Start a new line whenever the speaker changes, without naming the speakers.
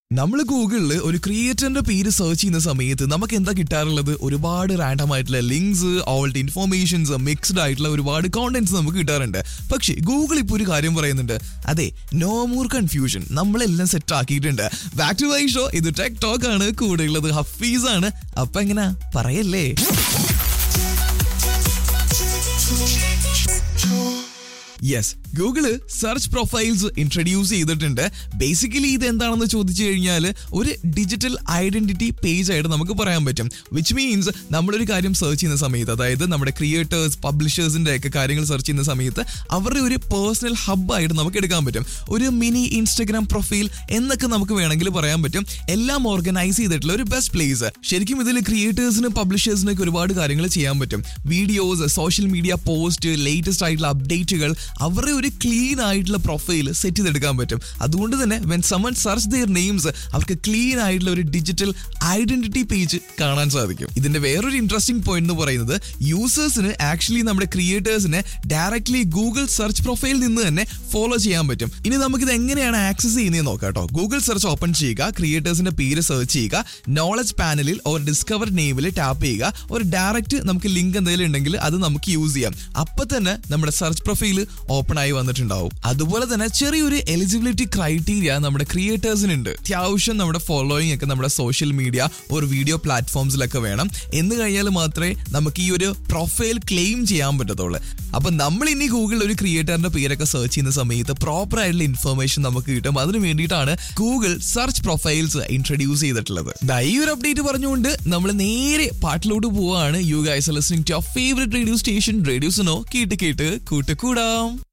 നമ്മൾ ഗൂഗിളിൽ ഒരു ക്രിയേറ്ററിന്റെ പേര് സെർച്ച് ചെയ്യുന്ന സമയത്ത് നമുക്ക് എന്താ കിട്ടാറുള്ളത്? ഒരുപാട് റാൻഡം ആയിട്ടുള്ള ലിങ്ക്സ്, ഓൾഡ് ഇൻഫോർമേഷൻസ്, മിക്സ്ഡ് ആയിട്ടുള്ള ഒരുപാട് കോണ്ടന്റ്സ് നമുക്ക് കിട്ടാറുണ്ട്. പക്ഷേ ഗൂഗിൾ ഇപ്പോൾ ഒരു കാര്യം പറയുന്നുണ്ട്. അതെ, നോ മോർ കൺഫ്യൂഷൻ, നമ്മളെല്ലാം സെറ്റ് ആക്കിയിട്ടുണ്ട്. Back to my show. ഇത് ടെക് ടോക്ക് ആണ്. കൂടെയുള്ളത് ഹഫീസ് ആണ്. അപ്പൊ എങ്ങനെ പറയല്ലേ? Yes, Google search profiles introduce ചെയ്തിട്ടുണ്ട്. ബേസിക്കലി ഇത് എന്താണെന്ന് ചോദിച്ചു കഴിഞ്ഞാൽ ഒരു ഡിജിറ്റൽ ഐഡന്റിറ്റി പേജ് ആയിട്ട് നമുക്ക് പറയാൻ പറ്റും. വിച്ച് മീൻസ് നമ്മളൊരു കാര്യം സെർച്ച് ചെയ്യുന്ന സമയത്ത്, അതായത് നമ്മുടെ ക്രിയേറ്റേഴ്സ്, പബ്ലിഷേഴ്സിന്റെ ഒക്കെ കാര്യങ്ങൾ സെർച്ച് ചെയ്യുന്ന സമയത്ത് അവരുടെ ഒരു പേഴ്സണൽ ഹബ്ബായിട്ട് നമുക്ക് എടുക്കാൻ പറ്റും. ഒരു മിനി ഇൻസ്റ്റഗ്രാം പ്രൊഫൈൽ എന്നൊക്കെ നമുക്ക് വേണമെങ്കിൽ പറയാൻ പറ്റും. എല്ലാം ഓർഗനൈസ് ചെയ്തിട്ടുള്ള ഒരു ബെസ്റ്റ് പ്ലേസ്. ശരിക്കും ഇതിൽ ക്രിയേറ്റേഴ്സിനും പബ്ലിഷേഴ്സിനൊക്കെ ഒരുപാട് കാര്യങ്ങൾ ചെയ്യാൻ പറ്റും. Videos, social media post, latest ആയിട്ടുള്ള അപ്ഡേറ്റുകൾ, അവരുടെ ഒരു ക്ലീൻ ആയിട്ടുള്ള പ്രൊഫൈൽ സെറ്റ് ചെയ്തെടുക്കാൻ പറ്റും. അതുകൊണ്ട് തന്നെ when someone search their names, അവർക്ക് ക്ലീൻ ആയിട്ടുള്ള ഒരു ഡിജിറ്റൽ ഐഡന്റിറ്റി പേജ് കാണാൻ സാധിക്കും. ഇതിന്റെ വേറൊരു ഇൻട്രസ്റ്റിംഗ് പോയിന്റ് എന്ന് പറയുന്നത്, യൂസേഴ്സിന് ആക്ച്വലി നമ്മുടെ ക്രിയേറ്റേഴ്സിനെ ഡയറക്ട്ലി ഗൂഗിൾ സെർച്ച് പ്രൊഫൈലിൽ നിന്ന് തന്നെ ഫോളോ ചെയ്യാൻ പറ്റും. ഇനി നമുക്കിത് എങ്ങനെയാണ് ആക്സസ് ചെയ്യുന്നത് നോക്കാം കേട്ടോ. ഗൂഗിൾ സെർച്ച് ഓപ്പൺ ചെയ്യുക, ക്രിയേറ്റേഴ്സിന്റെ പേര് സെർച്ച് ചെയ്യുക, നോളജ് പാനലിൽ ഒരു ഡിസ്കവർ നെയിമിൽ ടാപ്പ് ചെയ്യുക. ഒരു ഡയറക്റ്റ് നമുക്ക് ലിങ്ക് എന്തെങ്കിലും ഉണ്ടെങ്കിൽ അത് നമുക്ക് യൂസ് ചെയ്യാം. അപ്പൊ തന്നെ നമ്മുടെ സെർച്ച് പ്രൊഫൈൽ ഓപ്പൺ ആയി വന്നിട്ടുണ്ടാവും. അതുപോലെ തന്നെ ചെറിയൊരു എലിജിബിലിറ്റി ക്രൈറ്റീരിയ നമ്മുടെ ക്രിയേറ്റേഴ്സിനുണ്ട്. അത്യാവശ്യം നമ്മുടെ ഫോളോയിങ് ഒക്കെ നമ്മുടെ സോഷ്യൽ മീഡിയ ഒരു വീഡിയോ പ്ലാറ്റ്ഫോംസിലൊക്കെ വേണം. എന്ന് കഴിഞ്ഞാൽ മാത്രമേ നമുക്ക് ഈ ഒരു പ്രൊഫൈൽ ക്ലെയിം ചെയ്യാൻ പറ്റത്തുള്ളൂ. അപ്പൊ നമ്മൾ ഇനി ഗൂഗിളിൽ ഒരു ക്രിയേറ്ററിന്റെ പേരൊക്കെ സെർച്ച് ചെയ്യുന്ന സമയത്ത് പ്രോപ്പർ ആയിട്ടുള്ള ഇൻഫർമേഷൻ നമുക്ക് കിട്ടും. അതിന് വേണ്ടിയിട്ടാണ് ഗൂഗിൾ സെർച്ച് പ്രൊഫൈൽസ് ഇൻട്രൊഡ്യൂസ് ചെയ്തിട്ടുള്ളത്. ഈ ഒരു അപ്ഡേറ്റ് പറഞ്ഞുകൊണ്ട് നമ്മൾ നേരെ പാട്ടിലോട്ട് പോവാണ്. You guys are listening to your favourite radio station radio Suno. കേട്ട് കേട്ട് കൂട്ടുകൂടാം.